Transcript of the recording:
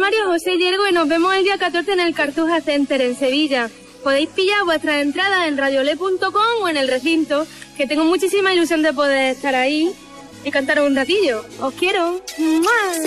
María José Yergo y nos vemos el día 14 en el Cartuja Center en Sevilla. Podéis pillar vuestras entradas en radiole.com o en el recinto, que tengo muchísima ilusión de poder estar ahí y cantar un ratillo. ¡Os quiero! ¡Mua!